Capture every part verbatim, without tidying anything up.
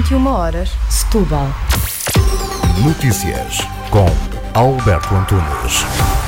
vinte e uma horas, Setúbal. Notícias com Alberto Antunes.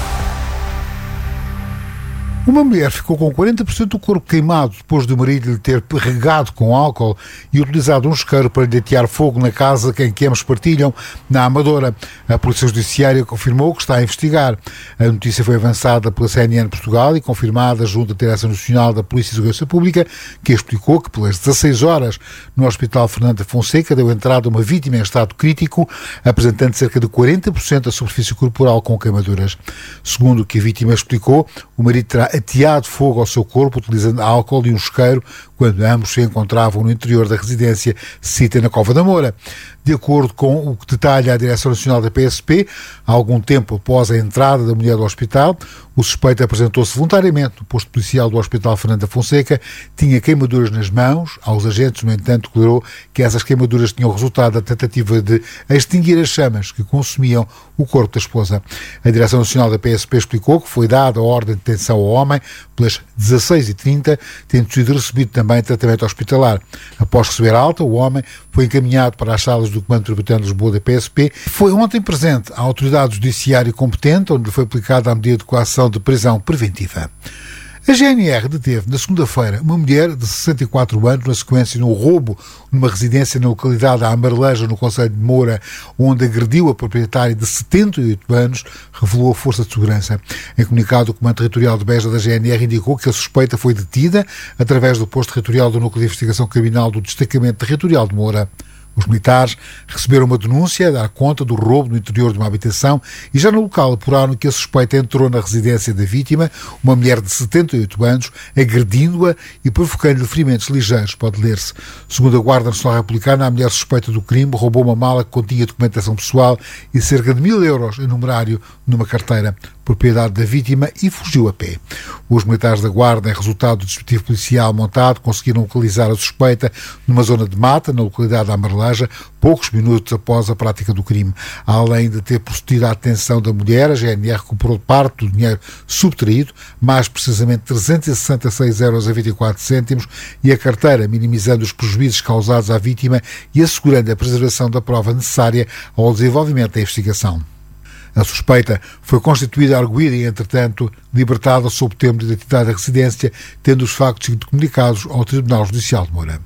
Uma mulher ficou com quarenta por cento do corpo queimado depois do marido lhe ter regado com álcool e utilizado um isqueiro para lhe atear fogo na casa que em que ambos partilham, na Amadora. A Polícia Judiciária confirmou que está a investigar. A notícia foi avançada pela C N N Portugal e confirmada junto à Direção Nacional da Polícia e Segurança Pública, que explicou que pelas dezasseis horas no Hospital Fernando da Fonseca deu entrada uma vítima em estado crítico, apresentando cerca de quarenta por cento da superfície corporal com queimaduras. Segundo o que a vítima explicou, o marido terá ateado fogo ao seu corpo utilizando álcool e um isqueiro quando ambos se encontravam no interior da residência Cita na Cova da Moura. De acordo com o que detalha a Direção Nacional da P S P, há algum tempo após a entrada da mulher do hospital, o suspeito apresentou-se voluntariamente no posto policial do Hospital Fernando da Fonseca, tinha queimaduras nas mãos. Aos agentes, no entanto, declarou que essas queimaduras tinham resultado da tentativa de extinguir as chamas que consumiam o corpo da esposa. A Direção Nacional da P S P explicou que foi dada a ordem de detenção ao homem pelas dezasseis e trinta, tendo sido recebido também tratamento hospitalar. Após receber alta, o homem foi encaminhado para as salas do Comando Tributário de Lisboa da P S P. Foi ontem presente à autoridade judiciária competente, onde lhe foi aplicada a medida de coação de prisão preventiva. A G N R deteve na segunda-feira uma mulher de sessenta e quatro anos na sequência de um roubo numa residência na localidade da Amareleja, no concelho de Moura, onde agrediu a proprietária de setenta e oito anos, revelou a Força de Segurança. Em comunicado, o Comando Territorial de Beja da G N R indicou que a suspeita foi detida através do posto territorial do Núcleo de Investigação Criminal do Destacamento Territorial de Moura. Os militares receberam uma denúncia a dar conta do roubo no interior de uma habitação e já no local apuraram que a suspeita entrou na residência da vítima, uma mulher de setenta e oito anos, agredindo-a e provocando-lhe ferimentos ligeiros, pode ler-se. Segundo a Guarda Nacional Republicana, a mulher suspeita do crime roubou uma mala que continha documentação pessoal e cerca de mil euros em numerário numa carteira, propriedade da vítima, e fugiu a pé. Os militares da Guarda, em resultado do dispositivo policial montado, conseguiram localizar a suspeita numa zona de mata, na localidade da Amareleja, poucos minutos após a prática do crime. Além de ter procedido à detenção da mulher, a G N R recuperou parte do dinheiro subtraído, mais precisamente trezentos e sessenta e seis euros e vinte e quatro cêntimos, e a carteira, minimizando os prejuízos causados à vítima e assegurando a preservação da prova necessária ao desenvolvimento da investigação. A suspeita foi constituída, arguída e, entretanto, libertada sob termo de identidade da residência, tendo os factos sido comunicados ao Tribunal Judicial de Moura.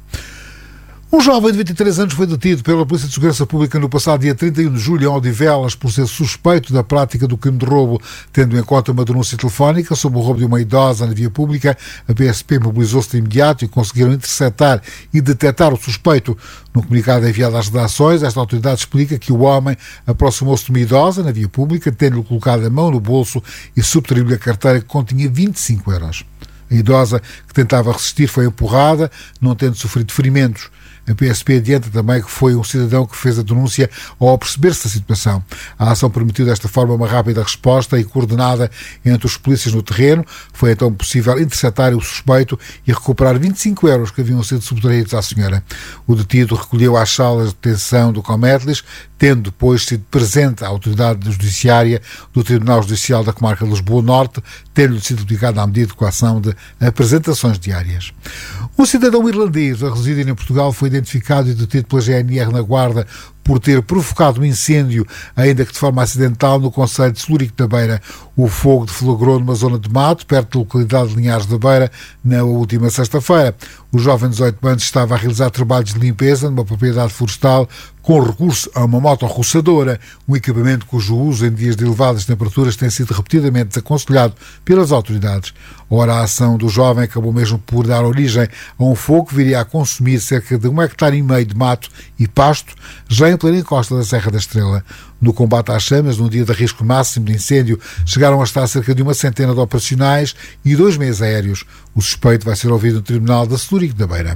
Um jovem de vinte e três anos foi detido pela Polícia de Segurança Pública no passado dia trinta e um de julho em Odivelas por ser suspeito da prática do crime de roubo, tendo em conta uma denúncia telefónica sobre o roubo de uma idosa na via pública. A P S P mobilizou-se de imediato e conseguiram interceptar e detectar o suspeito. No comunicado enviado às redações, esta autoridade explica que o homem aproximou-se de uma idosa na via pública, tendo-lhe colocado a mão no bolso e subtraiu-lhe a carteira que continha vinte e cinco euros. A idosa, que tentava resistir, foi empurrada, não tendo sofrido ferimentos. A P S P adianta também que foi um cidadão que fez a denúncia ao perceber-se da situação. A ação permitiu desta forma uma rápida resposta e coordenada entre os polícias no terreno. Foi então possível interceptar o suspeito e recuperar vinte e cinco euros que haviam sido subtraídos à senhora. O detido recolheu às salas de detenção do Cometlis, tendo depois sido presente à autoridade judiciária do Tribunal Judicial da Comarca de Lisboa Norte, tendo-lhe sido aplicada a medida de coação de apresentações diárias. Um cidadão irlandês a residir em Portugal foi identificado e detido pela G N R na Guarda por ter provocado um incêndio, ainda que de forma acidental, no concelho de Celurico da Beira. O fogo deflagrou numa zona de mato, perto da localidade de Linhares da Beira, na última sexta-feira. O jovem de dezoito anos estava a realizar trabalhos de limpeza numa propriedade florestal com recurso a uma motorroçadora, um equipamento cujo uso em dias de elevadas temperaturas tem sido repetidamente desaconselhado pelas autoridades. Ora, a ação do jovem acabou mesmo por dar origem a um fogo que viria a consumir cerca de um hectare e meio de mato e pasto, já em plena encosta da Serra da Estrela. No combate às chamas, num dia de risco máximo de incêndio, chegaram a estar cerca de uma centena de operacionais e dois meios aéreos. O suspeito vai ser ouvido no Tribunal de Celurico da Beira.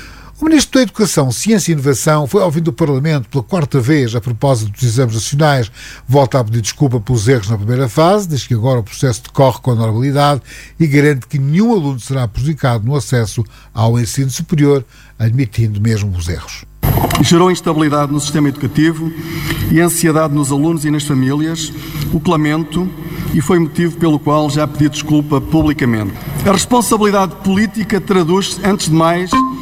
O Ministro da Educação, Ciência e Inovação foi ouvido no Parlamento pela quarta vez a propósito dos exames nacionais. Volta a pedir desculpa pelos erros na primeira fase, diz que agora o processo decorre com normalidade e garante que nenhum aluno será prejudicado no acesso ao ensino superior, admitindo mesmo os erros. Gerou instabilidade no sistema educativo e ansiedade nos alunos e nas famílias, o que lamento, e foi motivo pelo qual já pedi desculpa publicamente. A responsabilidade política traduz-se, antes de mais,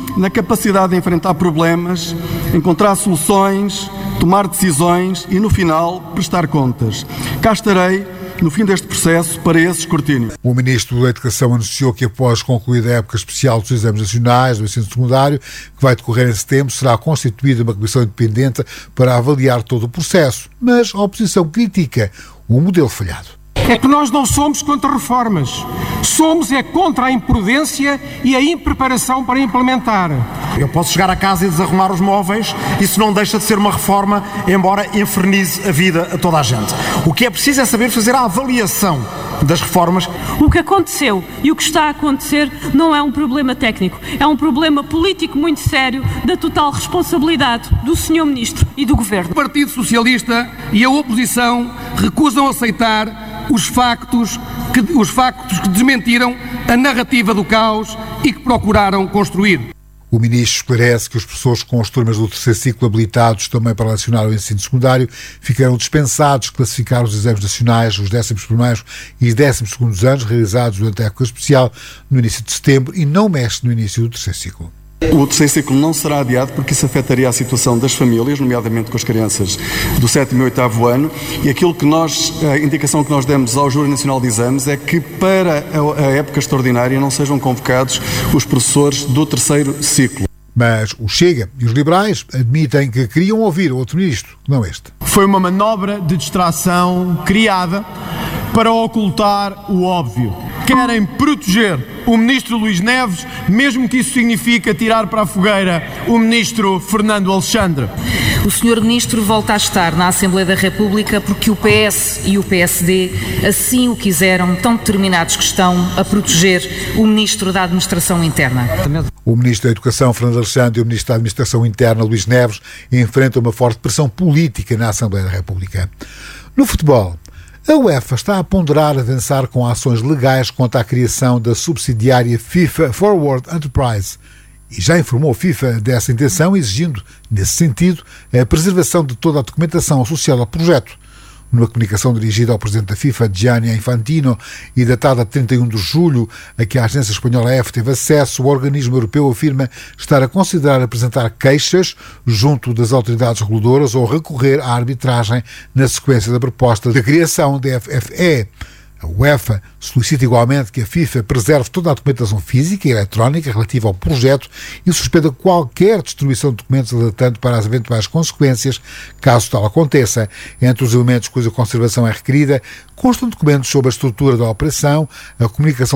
na capacidade de enfrentar problemas, encontrar soluções, tomar decisões e, no final, prestar contas. Cá estarei no fim deste processo para esse escrutínio. O Ministro da Educação anunciou que após concluída a época especial dos exames nacionais do ensino secundário, que vai decorrer em setembro, será constituída uma comissão independente para avaliar todo o processo. Mas a oposição critica o modelo falhado. É que nós não somos contra reformas. Somos é contra a imprudência e a impreparação para implementar. Eu posso chegar a casa e desarrumar os móveis, isso não deixa de ser uma reforma, embora infernize a vida a toda a gente. O que é preciso é saber fazer a avaliação das reformas. O que aconteceu e o que está a acontecer não é um problema técnico, é um problema político muito sério da total responsabilidade do senhor Ministro e do Governo. O Partido Socialista e a oposição recusam aceitar os factos que, os factos que desmentiram a narrativa do caos e que procuraram construir. O Ministro esclarece que os professores com as turmas do terceiro ciclo habilitados também para lecionar o ensino secundário ficaram dispensados de classificar os exames nacionais, os décimos primeiros e décimos segundos anos realizados durante a época especial no início de setembro e não mexe no início do terceiro ciclo. O terceiro ciclo não será adiado porque isso afetaria a situação das famílias, nomeadamente com as crianças do sétimo e oitavo ano, e aquilo que nós, a indicação que nós demos ao Júri Nacional de Exames é que para a época extraordinária não sejam convocados os professores do terceiro ciclo. Mas o Chega e os liberais admitem que queriam ouvir outro ministro, não este. Foi uma manobra de distração criada para ocultar o óbvio. Querem proteger o ministro Luís Neves, mesmo que isso signifique tirar para a fogueira o ministro Fernando Alexandre. O senhor Ministro volta a estar na Assembleia da República porque o P S e o P S D assim o quiseram, tão determinados que estão a proteger o Ministro da Administração Interna. O Ministro da Educação, Fernando Alexandre, e o Ministro da Administração Interna, Luís Neves, enfrentam uma forte pressão política na Assembleia da República. No futebol, a UEFA está a ponderar avançar com ações legais contra a criação da subsidiária FIFA Forward Enterprise e já informou a FIFA dessa intenção, exigindo, nesse sentido, a preservação de toda a documentação associada ao projeto. Numa comunicação dirigida ao Presidente da FIFA, Gianni Infantino, e datada de trinta e um de julho, a que a agência espanhola A F teve acesso, o organismo europeu afirma estar a considerar apresentar queixas junto das autoridades reguladoras ou recorrer à arbitragem na sequência da proposta de criação da F F E. A UEFA solicita igualmente que a FIFA preserve toda a documentação física e eletrónica relativa ao projeto e suspenda qualquer destruição de documentos alertando para as eventuais consequências, caso tal aconteça. Entre os elementos cuja conservação é requerida, constam documentos sobre a estrutura da operação, a comunicação